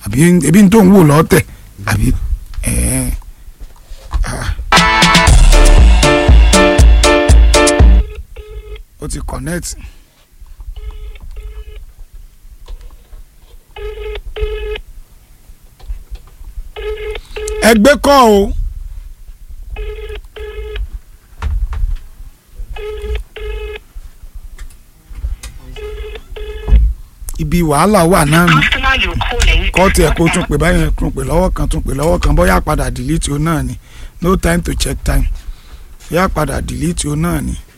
àbí ebi tó ń wò lọ́tẹ̀ àbí ó ti connect. ẹgbẹ́ kọ́ o. ibi wàhálà wà náà nù kọ́ tiẹ̀ kó tún pè báyẹn tún pè lọ́wọ́ kan bóyá padà delete o náà ni no time to check time yá padà delete o náà ni.